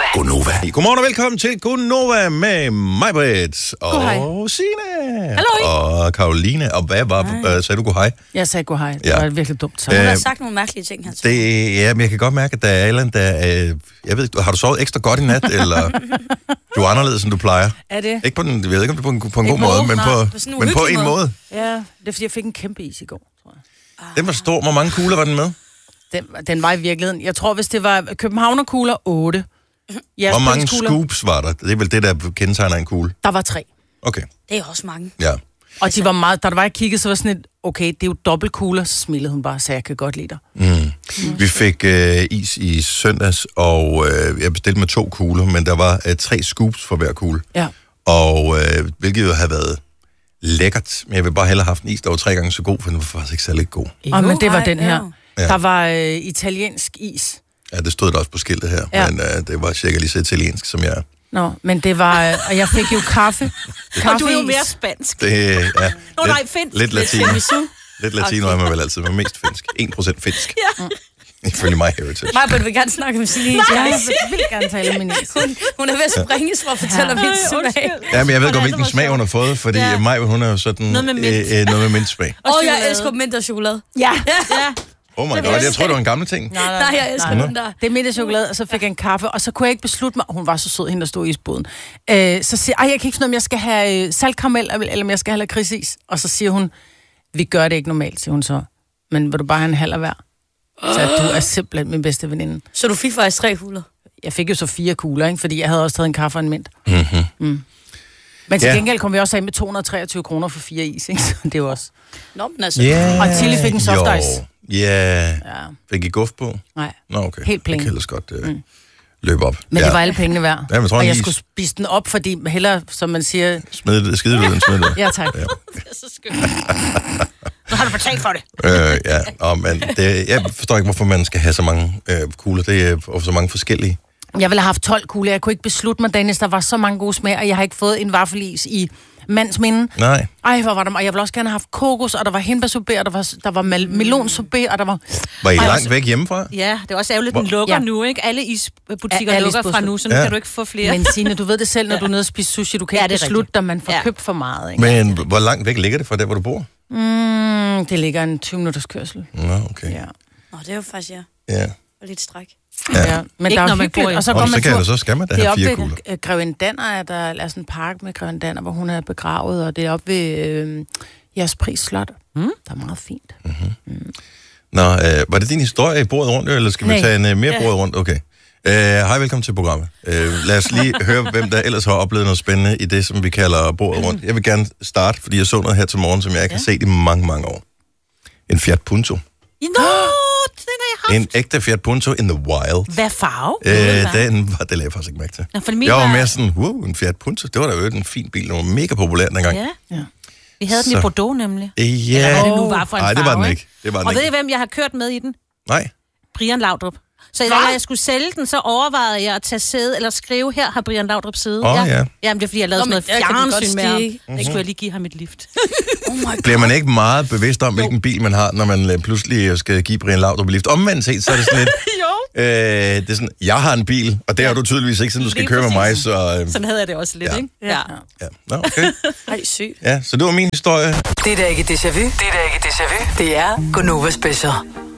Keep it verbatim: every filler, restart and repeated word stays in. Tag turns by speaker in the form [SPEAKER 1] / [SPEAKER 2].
[SPEAKER 1] Gonova. Godmorgen og velkommen til Gonova med mig, Britt, og Signe.
[SPEAKER 2] Hallo.
[SPEAKER 1] Og Karoline. Og hvad var, uh, sagde du god hej?
[SPEAKER 2] Jeg sagde god hej. Det
[SPEAKER 1] Ja.
[SPEAKER 2] var virkelig dumt. Så.
[SPEAKER 3] Hun har
[SPEAKER 1] Øh,
[SPEAKER 3] sagt nogle mærkelige ting her.
[SPEAKER 1] Det, ja, men jeg kan godt mærke, at der er Allan, der er, jeg ved ikke, har du sovet ekstra godt i nat, eller du er anderledes, end du plejer?
[SPEAKER 2] Er det?
[SPEAKER 1] Ikke på den, jeg ved ikke, om det er på en, på en god
[SPEAKER 3] Ikke
[SPEAKER 1] måde,
[SPEAKER 3] måde,
[SPEAKER 1] men
[SPEAKER 3] nej.
[SPEAKER 1] på,
[SPEAKER 3] På sådan en
[SPEAKER 1] men på
[SPEAKER 3] uhyggelig
[SPEAKER 1] en måde.
[SPEAKER 3] måde.
[SPEAKER 2] Ja, det er fordi, jeg fik en kæmpe is i går, tror jeg.
[SPEAKER 1] Den var stor. Hvor mange kugler var den med?
[SPEAKER 2] Den, den var i virkeligheden. Jeg tror, hvis det var Københavnerkugler, otte.
[SPEAKER 1] Hvor mange scoops var der? Det er vel det, der kendetegner en kugle.
[SPEAKER 2] Der var tre.
[SPEAKER 1] Okay,
[SPEAKER 3] Det er også mange.
[SPEAKER 1] ja.
[SPEAKER 2] Og de var meget, da der var jeg kiggede, så var sådan et, okay, det er jo dobbeltkugler, så smilede hun bare, så jeg kan godt lide dig.
[SPEAKER 1] Mm. Vi fik øh, is i søndags, og øh, jeg bestilte med to kugler, men der var øh, tre scoops for hver kugle.
[SPEAKER 2] Ja.
[SPEAKER 1] Og øh, hvilket jo havde været lækkert, men jeg vil bare hellere have haft en is, der var tre gange så god, for den var faktisk ikke særlig god.
[SPEAKER 2] Og, men det var
[SPEAKER 3] Ej,
[SPEAKER 2] den her.
[SPEAKER 1] Ja.
[SPEAKER 2] Der var øh, italiensk is.
[SPEAKER 1] Ja, det stod der også på skiltet her,
[SPEAKER 2] Ja.
[SPEAKER 1] men øh, det var cirka lige så italiensk, som jeg er.
[SPEAKER 2] Nå, men det var, øh, og jeg fik jo kaffe.
[SPEAKER 4] Og du er jo mere spansk.
[SPEAKER 1] Det, ja,
[SPEAKER 4] Nå, nej, finsk.
[SPEAKER 1] Lidt latino.
[SPEAKER 3] Tiramisu.
[SPEAKER 1] Lidt latino er man vel altid, men mest finsk. en procent finsk.
[SPEAKER 4] Ja.
[SPEAKER 1] Ifølge mig heritage.
[SPEAKER 3] Maja vil gerne snakke om sin is.
[SPEAKER 2] Ja, jeg vil gerne tale om min is.
[SPEAKER 3] Hun, hun er ved at springes for at fortælle om
[SPEAKER 4] Ja.
[SPEAKER 3] hendes
[SPEAKER 4] Ej,
[SPEAKER 3] smag.
[SPEAKER 4] undskyld.
[SPEAKER 1] Ja, men jeg ved
[SPEAKER 4] Og
[SPEAKER 1] godt,
[SPEAKER 4] det
[SPEAKER 1] hvilken
[SPEAKER 4] andet var
[SPEAKER 1] smag hun har fået, fordi
[SPEAKER 4] Ja.
[SPEAKER 1] ja. Maj, hun er jo sådan...
[SPEAKER 4] Noget med mint.
[SPEAKER 1] Øh, øh, noget med mintsmag.
[SPEAKER 3] Åh, oh, jeg
[SPEAKER 4] chokolade.
[SPEAKER 3] elsker mint og chokolade.
[SPEAKER 2] Ja.
[SPEAKER 4] Ja.
[SPEAKER 1] Oh my god, jeg tror, det var en gammel ting.
[SPEAKER 2] Nej,
[SPEAKER 3] Nej, jeg elsker
[SPEAKER 2] nej.
[SPEAKER 3] den der.
[SPEAKER 2] Det er midt i chokolade, og så fik jeg en kaffe, og så kunne jeg ikke beslutte mig. Hun var så sød, hende der stod i isboden. Øh, så siger jeg, jeg kan ikke finde, om jeg skal have øh, saltkaramel, eller om jeg skal have lakridsis. Og så siger hun, vi gør det ikke normalt, siger hun så. Men vil du bare have en halv af hver? Så du er simpelthen min bedste veninde.
[SPEAKER 3] Så du fik faktisk tre kugler.
[SPEAKER 2] Jeg fik jo så fire kugler, ikke? Fordi jeg havde også taget en kaffe og en mint.
[SPEAKER 1] Mm-hmm.
[SPEAKER 2] Mm. Men til
[SPEAKER 1] Ja.
[SPEAKER 2] gengæld kom vi også af med to hundrede og treogtyve kroner for fire is, ikke? Så det er jo også...
[SPEAKER 3] Nå, men altså.
[SPEAKER 1] Yeah.
[SPEAKER 2] Og Tilly fik en soft
[SPEAKER 1] Jo.
[SPEAKER 2] ice.
[SPEAKER 1] Ja.
[SPEAKER 2] Ja,
[SPEAKER 1] Fik I guf på?
[SPEAKER 2] nej.
[SPEAKER 1] Nå, okay.
[SPEAKER 2] Helt plain.
[SPEAKER 1] Det kan ellers godt øh, mm. løbe op.
[SPEAKER 2] Men
[SPEAKER 1] ja.
[SPEAKER 2] det var alle pengene værd.
[SPEAKER 1] Ja, men jeg tror,
[SPEAKER 2] og
[SPEAKER 1] en
[SPEAKER 2] jeg
[SPEAKER 1] is-
[SPEAKER 2] skulle spise den op, fordi hellere, som man siger...
[SPEAKER 1] Smid det, skide ud, end smid det.
[SPEAKER 2] Ja, tak.
[SPEAKER 1] Ja.
[SPEAKER 3] Det er så skønt.
[SPEAKER 4] Nu har du betalt for det.
[SPEAKER 1] Øh, ja, og, men det, jeg forstår ikke, hvorfor man skal have så mange øh, kugler. Det er og så mange forskellige.
[SPEAKER 2] Jeg ville have haft tolv kugler. Jeg kunne ikke beslutte mig, Dennis. Der var så mange gode smager, og jeg har ikke fået en vaffelis i mands minde.
[SPEAKER 1] Nej.
[SPEAKER 2] Ej, hvor var der... Og jeg ville også gerne have haft kokos, og der var hindbærsorbet, og der var, der var mel- melonsorbet, og der var...
[SPEAKER 1] Var I
[SPEAKER 2] Ej,
[SPEAKER 1] langt
[SPEAKER 2] så-
[SPEAKER 1] væk hjemmefra?
[SPEAKER 4] Ja, det er også ærgerligt, den
[SPEAKER 1] Hvor-
[SPEAKER 4] lukker
[SPEAKER 2] Ja.
[SPEAKER 4] nu, ikke? Alle isbutikker
[SPEAKER 2] Ja, alle
[SPEAKER 4] lukker fra
[SPEAKER 2] isbutikker.
[SPEAKER 4] nu, så nu
[SPEAKER 1] Ja.
[SPEAKER 4] kan du ikke få flere.
[SPEAKER 2] Men Signe, du ved det selv, når du er nede og spiser sushi. Du kan
[SPEAKER 4] Ja,
[SPEAKER 2] ikke
[SPEAKER 4] det er
[SPEAKER 2] beslutte
[SPEAKER 4] rigtigt.
[SPEAKER 2] dig, man får
[SPEAKER 4] Ja.
[SPEAKER 2] købt for meget, ikke?
[SPEAKER 1] Men hvor langt væk ligger det fra der, hvor du bor?
[SPEAKER 2] Mm, det ligger en tyve minutters kørsel.
[SPEAKER 1] Nå, okay.
[SPEAKER 2] Ja.
[SPEAKER 3] Nå, det er jo faktisk, ja.
[SPEAKER 1] Ja.
[SPEAKER 3] Og lidt stræk.
[SPEAKER 1] Ja.
[SPEAKER 2] Ja. Men
[SPEAKER 4] Ikke
[SPEAKER 2] der er
[SPEAKER 4] når
[SPEAKER 2] jo
[SPEAKER 4] man
[SPEAKER 2] hyggeligt,
[SPEAKER 4] bor i-
[SPEAKER 2] og så
[SPEAKER 1] Og
[SPEAKER 2] går
[SPEAKER 1] så,
[SPEAKER 2] man
[SPEAKER 1] kan,
[SPEAKER 2] tur.
[SPEAKER 1] så skal man da
[SPEAKER 2] Det er
[SPEAKER 1] have
[SPEAKER 2] oppe
[SPEAKER 1] fire
[SPEAKER 2] ved
[SPEAKER 1] kugler.
[SPEAKER 2] øh, Greven Danner, er der er sådan en park med Greven Danner, hvor hun er begravet, og det er oppe ved øh, Jægerspris Slot. Mm. Der er meget fint.
[SPEAKER 1] Nå, øh, var det din historie i bordet rundt, eller skal vi
[SPEAKER 2] Nej.
[SPEAKER 1] tage en uh, mere bordet rundt? Okay. Uh, hej, velkommen til programmet. Uh, lad os lige høre, hvem der ellers har oplevet noget spændende i det, som vi kalder bordet rundt. Jeg vil gerne starte, fordi jeg så noget her til morgen, som jeg ikke har set i mange, mange år. En Fiat Punto.
[SPEAKER 4] Nå, den har jeg haft.
[SPEAKER 1] En ægte Fiat Punto in the wild.
[SPEAKER 4] Hvad farve?
[SPEAKER 1] Øh, den var, det lagde jeg faktisk ikke mærke til.
[SPEAKER 4] Nå, for min
[SPEAKER 1] Jeg var
[SPEAKER 4] var-
[SPEAKER 1] mere sådan, wow, en Fiat Punto. Det var da jo en fin bil, den var mega populær dengang.
[SPEAKER 4] Ja.
[SPEAKER 2] Ja.
[SPEAKER 4] Vi havde den
[SPEAKER 1] Så.
[SPEAKER 4] i Bordeaux nemlig.
[SPEAKER 1] Ja.
[SPEAKER 4] Eller hvad det nu var for en
[SPEAKER 1] Nej, det var
[SPEAKER 4] farve,
[SPEAKER 1] den ikke. Det var den
[SPEAKER 4] Og ved I,
[SPEAKER 1] ikke.
[SPEAKER 4] hvem jeg har kørt med i den?
[SPEAKER 1] Nej.
[SPEAKER 4] Brian Laudrup. Så da jeg skulle sælge den, så overvejede jeg at tage sæde, eller skrive, her har Brian Laudrup siddet.
[SPEAKER 1] Åh, ja.
[SPEAKER 4] Jamen, det er fordi, jeg lavede
[SPEAKER 3] Nå,
[SPEAKER 4] sådan noget
[SPEAKER 3] men der kan de godt
[SPEAKER 4] fjernsyn med ham.
[SPEAKER 3] stikke.
[SPEAKER 4] Det skulle jeg lige give ham et lift.
[SPEAKER 3] Oh my god.
[SPEAKER 1] Bliver man ikke meget bevidst om, hvilken bil man har, når man øh, pludselig skal give Brian Laudrup et lift? Omvendt set, så er det sådan lidt...
[SPEAKER 4] jo.
[SPEAKER 1] øh, det er sådan, jeg har en bil, og det har du tydeligvis ikke, siden du skal
[SPEAKER 4] Lige
[SPEAKER 1] køre med mig,
[SPEAKER 4] præcis.
[SPEAKER 1] så... Øh,
[SPEAKER 4] Sådan havde jeg det også lidt,
[SPEAKER 1] Ja.
[SPEAKER 4] ikke?
[SPEAKER 2] Ja.
[SPEAKER 1] ja. Nå, okay.
[SPEAKER 3] Ej, sygt.
[SPEAKER 1] Ja, så det var min historie.
[SPEAKER 5] Det er da ikke déjà vu. Det er da ikke déjà vu. Det er Gonova Special.